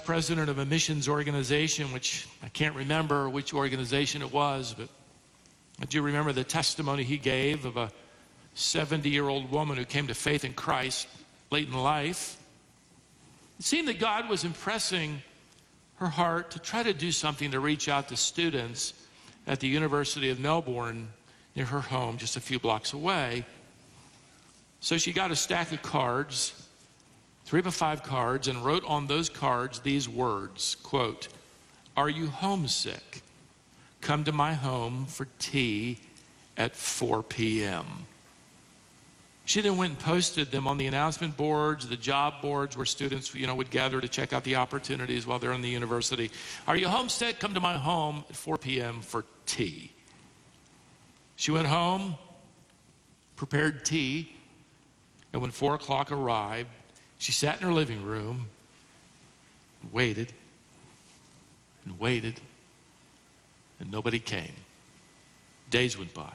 president of a missions organization, which I can't remember which organization it was, but I do remember the testimony he gave of a 70-year-old woman who came to faith in Christ late in life. It seemed that God was impressing her heart to try to do something to reach out to students at the University of Melbourne near her home, just a few blocks away. So she got a stack of cards, 3 by 5 cards, and wrote on those cards these words, quote, "Are you homesick? Come to my home for tea at 4 p.m. She then went and posted them on the announcement boards, the job boards where students, would gather to check out the opportunities while they're in the university. Are you homesick? Come to my home at 4 p.m. for tea. She went home, prepared tea, and when 4 o'clock arrived, she sat in her living room and waited and waited, and nobody came. Days went by,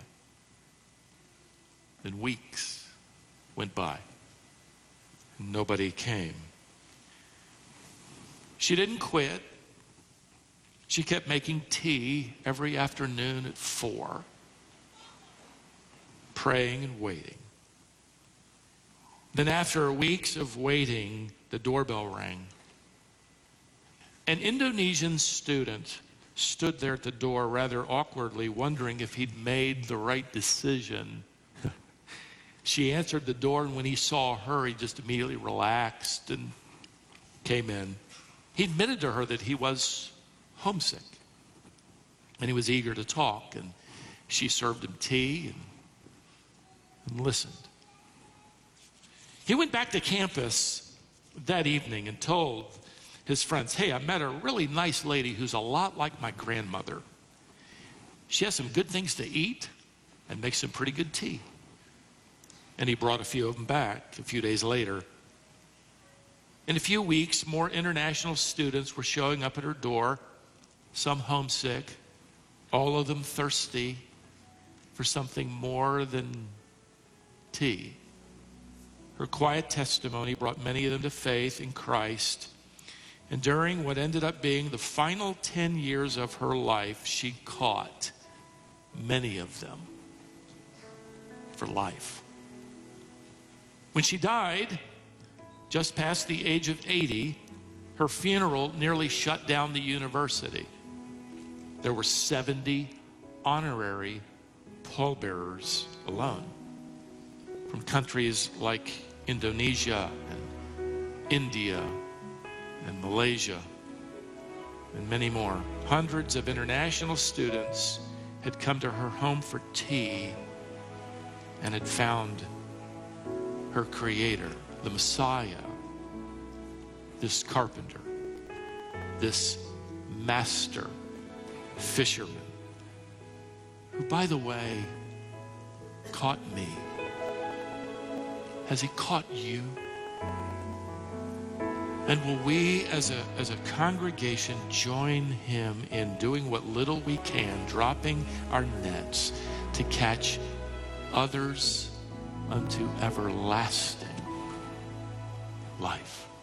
and weeks went by, and nobody came. She didn't quit. She kept making tea every afternoon at 4, praying and waiting. Then after weeks of waiting, the doorbell rang. An Indonesian student stood there at the door rather awkwardly, wondering if he'd made the right decision. She answered the door, and when he saw her, he just immediately relaxed and came in. He admitted to her that he was homesick, and he was eager to talk, and she served him tea and listened. He went back to campus that evening and told his friends, "Hey, I met a really nice lady who's a lot like my grandmother. She has some good things to eat and makes some pretty good tea." And he brought a few of them back a few days later. In a few weeks, more international students were showing up at her door, some homesick, all of them thirsty for something more than tea. Her quiet testimony brought many of them to faith in Christ. And during what ended up being the final 10 years of her life, she caught many of them for life. When she died, just past the age of 80, her funeral nearly shut down the university. There were 70 honorary pallbearers alone from countries like Indonesia and India and Malaysia and many more. Hundreds of international students had come to her home for tea and had found her Creator, the Messiah, this carpenter, this master fisherman, who, by the way, caught me. Has he caught you? And will we as a congregation join him in doing what little we can, dropping our nets to catch others unto everlasting life?